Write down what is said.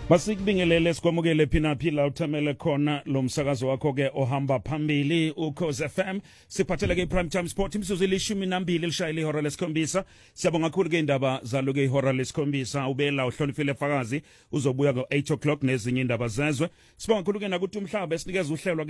Masikubingelele sikwamukele phina uthamele khona lo msakazo wakho ke ohamba phambili uKhosi FM siphathele ke prime time sport imzuzu eli-12 lishayile ihora lesikhombisa. Siyabonga kakhulu ke indaba zalo ke ihora lesikhombisa ubela uhlonifile Fakazi uzobuya ngo 8 o'clock nezinye indaba zezwe. Sibonga kakhulu ke nakuthi umhlaba esinikeza uhlelo